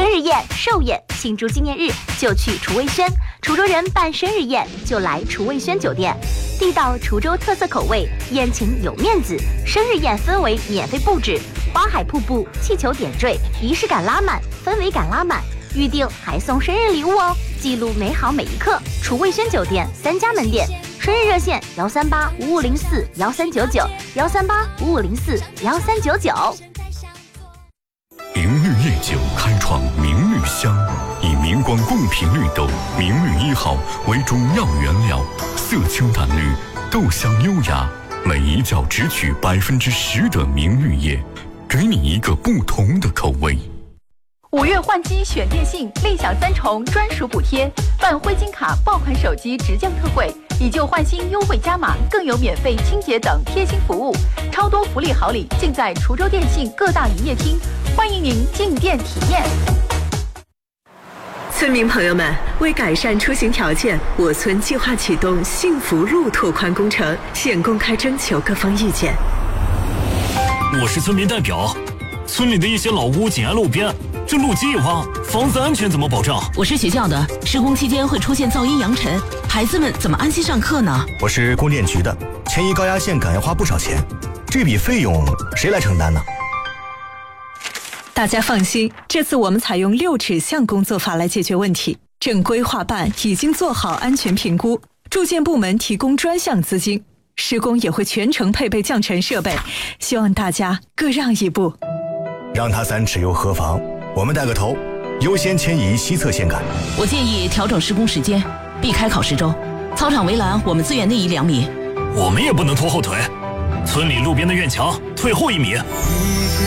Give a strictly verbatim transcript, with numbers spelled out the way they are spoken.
日宴、寿宴，庆祝纪念日就去厨卫轩，滁州人办生日宴就来厨卫轩酒店，地道滁州特色口味，宴请有面子，生日宴氛围免费布置，花海瀑布、气球点缀，仪式感拉满，氛围感拉满，预定还送生日礼物哦，记录美好每一刻。滁卫轩酒店三家门店，生日热线幺三八五五零四幺三九九幺三八五五零四幺三九九。 明绿夜酒开创明绿香，以明光贡品绿豆明绿一号为主要原料，色清淡绿，豆香优雅，每一角只取百分之十的明绿叶，给你一个不同的口味。 五月换机选电信，立享三重专属补贴，办灰金卡爆款手机直降特惠，以旧换新优惠加码，更有免费清洁等贴心服务，超多福利好礼尽在滁州电信各大营业厅，欢迎您进店体验。 村民朋友们，为改善出行条件，我村计划启动幸福路拓宽工程，现公开征求各方意见。 我是村民代表，村里的一些老屋紧挨路边，这路基一挖，房子安全怎么保障？ 我是学校的，施工期间会出现噪音扬尘，孩子们怎么安心上课呢？ 我是供电局的，迁移高压线杆要花不少钱，这笔费用谁来承担呢？ 大家放心，这次我们采用六指向工作法来解决问题。正规划办已经做好安全评估，住建部门提供专项资金，施工也会全程配备降尘设备，希望大家各让一步。 让他三尺又何妨？我们带个头，优先迁移西侧线杆。 我建议调整施工时间，避开考试周。操场围栏我们自愿内移两米。 我们也不能拖后腿，村里路边的院墙退后一米。